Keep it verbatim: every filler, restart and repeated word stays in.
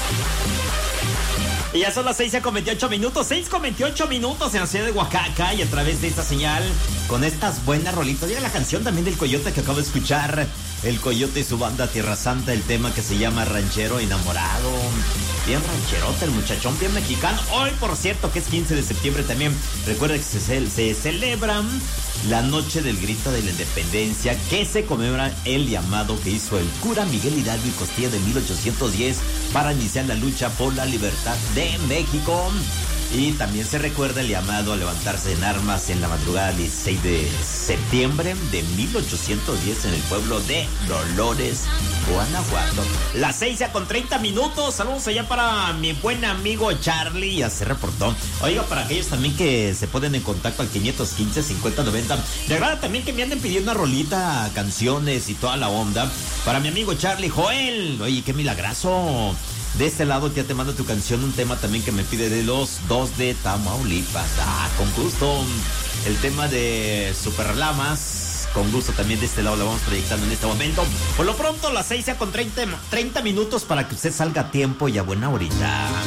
Y ya son las seis con veintiocho minutos, seis con veintiocho minutos en la ciudad de Oaxaca, y a través de esta señal, con estas buenas rolitas. Llega la canción también del Coyote que acabo de escuchar, el Coyote y su banda Tierra Santa, el tema que se llama Ranchero Enamorado. Bien rancherote el muchachón, bien mexicano. Hoy, por cierto, que es quince de septiembre también, recuerda que se, se celebra la Noche del Grito de la Independencia, que se conmemora el llamado que hizo el cura Miguel Hidalgo y Costilla de mil ochocientos diez para iniciar la lucha por la libertad de México. Y también se recuerda el llamado a levantarse en armas en la madrugada del dieciséis de septiembre de mil ochocientos diez en el pueblo de Dolores, Guanajuato. Las seis ya con treinta minutos. Saludos allá para mi buen amigo Charlie, ya se reportó. Oiga, para aquellos también que se ponen en contacto al quinientos quince, cincuenta noventa. De verdad también que me anden pidiendo una rolita, canciones y toda la onda. Para mi amigo Charlie Joel. Oye, qué milagrazo. De este lado ya te mando tu canción, un tema también que me pide de los dos de Tamaulipas. Ah, con gusto. El tema de Superlamas, con gusto también de este lado lo vamos proyectando en este momento. Por lo pronto, las seis ya con treinta, treinta minutos para que usted salga a tiempo y a buena horita.